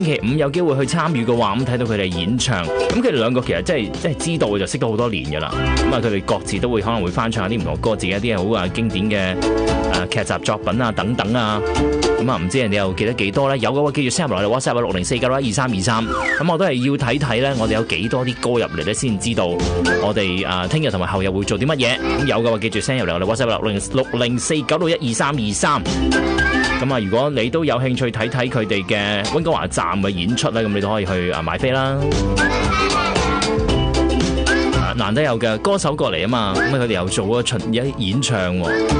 星期五有機會去參與嘅話，咁睇到佢哋演唱，咁佢哋兩個其實真係知道就識咗好多年噶啦。咁啊，佢哋各自都會可能會翻唱下啲唔同歌，自己一啲好經典嘅劇集作品啊等等啊。咁啊，唔知人哋又記得幾多咧？有嘅話記住 send 入嚟 WhatsApp 604912323。咁我都係要睇睇咧，我哋有幾多啲歌入嚟咧，先知道我哋聽日同埋後日會做啲乜嘢。咁有嘅話記住 send 入嚟我哋 WhatsApp 604912323。咁啊，如果你都有興趣睇睇佢哋嘅溫哥華站嘅演出咧，咁你都可以去買飛啦。難得有嘅歌手過嚟啊嘛，咁佢哋又做咗演唱喎。